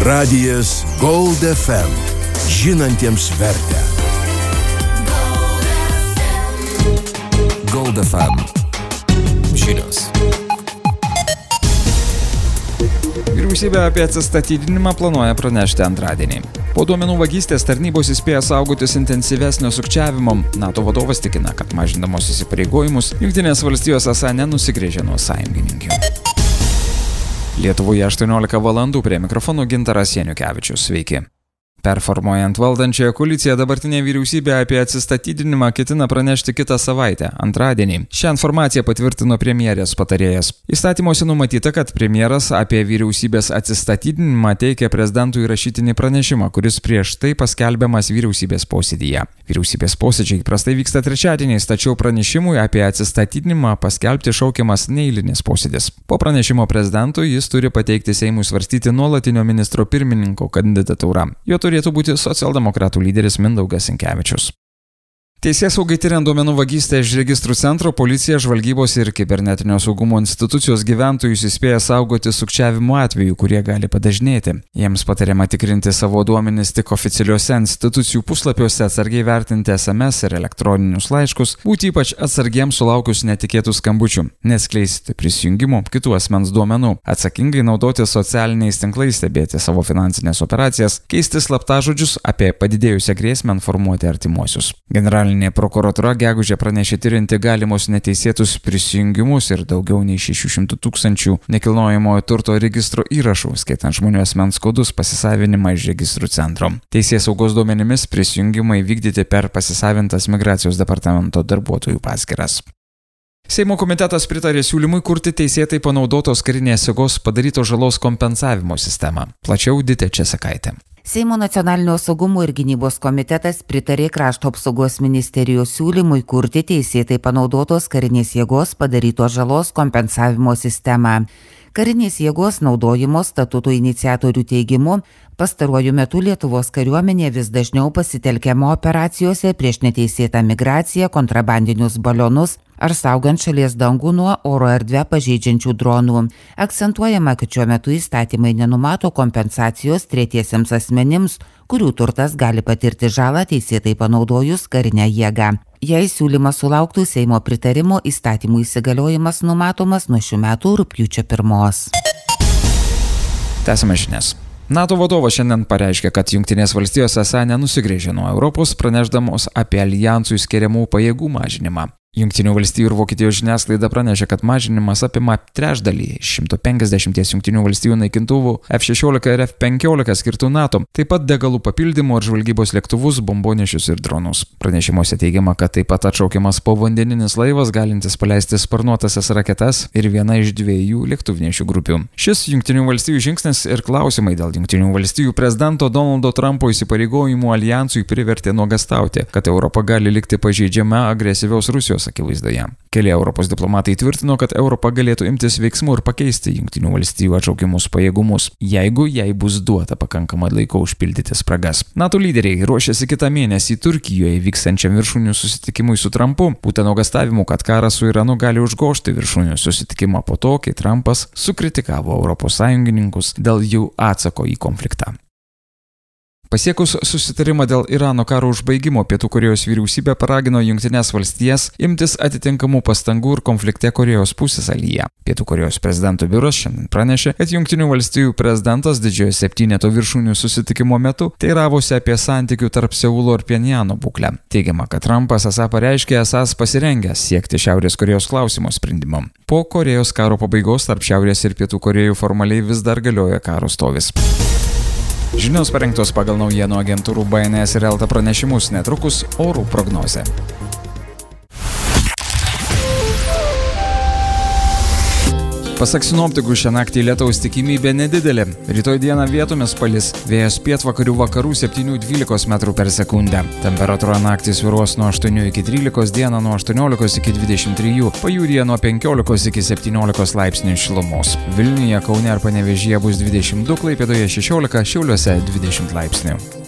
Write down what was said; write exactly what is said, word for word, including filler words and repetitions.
Radijas Gold F M. Žinantiems vertę. Gold F M. Žinios. Vyriausybė apie atsistatydinimą planuoja pranešti antradienį. Po duomenų vagystės tarnybos įspėja saugotis intensyvesnio sukčiavimo. NATO vadovas tikina, kad mažindamos įsipareigojimus, Jungtinės valstijos esą nenusigręžė nuo sąjungininkių. Lietuvoje aštuoniolika valandų, prie mikrofonų Gintaras Janukevičius. Sveiki. Performuojant valdančiąją koaliciją, dabartinė vyriausybė apie atsistatydinimą ketina pranešti kitą savaitę, antradienį. Šią informaciją patvirtino premjerės patarėjas. Įstatymuose numatyta, kad premjeras apie vyriausybės atsistatydinimą teikia prezidentui rašytinį pranešimą, kuris prieš tai paskelbiamas vyriausybės posėdyje. Vyriausybės posėdžiai įprastai vyksta trečiadieniais, tačiau pranešimui apie atsistatydinimą paskelbti šaukiamas neeilinis posėdis. Po pranešimo prezidentui jis turi pateikti Seimui svarstyti nuolatinio ministro pirmininko kandidatūrą. Jo turėtų būti socialdemokratų lyderis Mindaugas Sinkevičius. Teisėsaugai tiriant duomenų vagystę iš registrų centro, policija, žvalgybos ir kibernetinio saugumo institucijos gyventojus įspėja saugoti sukčiavimo atvejų, kurie gali padažnėti. Jiems patariama tikrinti savo duomenis tik oficialiuose institucijų puslapiuose, atsargiai vertinti S M S ir elektroninius laiškus, būti ypač atsargiems sulaukus netikėtų skambučių, neskleisti prisijungimų, kitų asmens duomenų, atsakingai naudoti socialiniais tinklais, stebėti savo finansinės operacijas, keisti slaptažodžius, apie padidėjusią grėsmę informuoti artimuosius. Generalinė prokuratūra gegužę pranešė tirinti galimus neteisėtus prisijungimus ir daugiau nei šešių šimtų tūkstančių nekilnojamojo turto registro įrašų, skaitant žmonių asmens kodus pasisavinimą iš registrų centro. Teisėsaugos duomenimis prisijungimai vykdyti per pasisavintas migracijos departamento darbuotojų paskyras. Seimo komitetas pritarė siūlymui kurti teisėtai panaudotos karinės jėgos padarytos žalos kompensavimo sistemą. Plačiau Ditė Česakaitė. Seimo nacionalinio saugumo ir gynybos komitetas pritarė Krašto apsaugos ministerijos siūlymui kurti teisėtai panaudotos karinės jėgos padarytos žalos kompensavimo sistemą. Karinės jėgos naudojimo statuto iniciatorių teigimu, pastaruoju metu Lietuvos kariuomenė vis dažniau pasitelkiama operacijose prieš neteisėtą migraciją, kontrabandinius balionus ar saugant šalies dangų nuo oro erdvę pažeidžiančių dronų. Akcentuojama, kad šiuo metu įstatymai nenumato kompensacijos tretiesiems asmenims, kurių turtas gali patirti žalą teisėtai panaudojus karinę jėgą. Jei siūlymas sulauktų Seimo pritarimo, įstatymų įsigaliojimas numatomas nuo šių metų rugpjūčio pirmos. Tęsiame žinias. NATO vadovas šiandien pareiškė, kad Jungtinės valstijos esą nenusigręžė nuo Europos, pranešdamos apie alijansų skiriamų pajėgų mažinimą. Jungtinių valstijų ir Vokietijos žiniasklaida pranešė, kad mažinimas apima trečdalį šimto penkiasdešimties Jungtinių valstijų naikintuvų F šešiolika ir F penkiolika skirtų NATO, taip pat degalų papildymų ir žvalgybos lėktuvus, bombonešius ir dronus. Pranešimuose teigiama, kad taip pat atšaukiamas povandeninis laivas, galintis paleisti sparnuotasias raketas ir viena iš dviejų lėktuvnešių grupių. Šis Jungtinių valstijų žingsnis ir klausimai dėl Jungtinių valstijų prezidento Donaldo Trumpo įsipareigojimų aljansui privertė nuogąstauti, kad Europa gali likti pažeidžiama agresyvios Rusijos akivaizdoje. Keli Europos diplomatai tvirtino, kad Europa galėtų imtis veiksmų ir pakeisti Jungtinių valstijų atšaukiamus pajėgumus, jeigu jai bus duota pakankamai laiko užpildyti spragas. NATO lyderiai ruošiasi kitą mėnesį Turkijoje vykstančiam viršūnių susitikimui su Trumpu, būtent nuogąstavimų, kad karas su Iranu gali užgožti viršūnių susitikimą po to, kai Trumpas sukritikavo Europos sąjungininkus dėl jų atsako į konfliktą. Pasiekus susitarimą dėl Irano karo užbaigimo, Pietų Korėjos vyriausybė paragino Jungtines valstijas imtis atitinkamų pastangų ir konflikte Korėjos pusiasalyje. Pietų Korėjos prezidento biuras šiandien pranešė, kad Jungtinių valstijų prezidentas didžiojo septyneto viršūnių susitikimo metu teiravosi apie santykių tarp Seulo ir Pjenjano būklę. Teigiama, kad Trumpas esą pareiškė esąs pasirengęs siekti Šiaurės Korėjos klausimo sprendimo. Po Korėjos karo pabaigos tarp Šiaurės ir Pietų Korėjų formaliai vis dar galioja karo stovis. Žinios parengtos pagal naujienų agentūrų B N S ir Elta pranešimus, netrukus orų prognozė. Pasak sinoptikų, šią naktį lietaus tikimybė nedidelė. Rytoj dieną vietomis palis, vėjas pietvakarių vakarų septynių dvylikos metrų per sekundę. Temperatūra naktį svyruos nuo aštuonių iki trylikos, dieną nuo aštuoniolikos iki dvidešimt trijų, pajūryje nuo penkiolikos iki septyniolikos laipsnių šilumos. Vilniuje, Kaune ir Panevėžyje bus dvidešimt du, Klaipėdoje šešiolika, Šiauliuose dvidešimt laipsnių.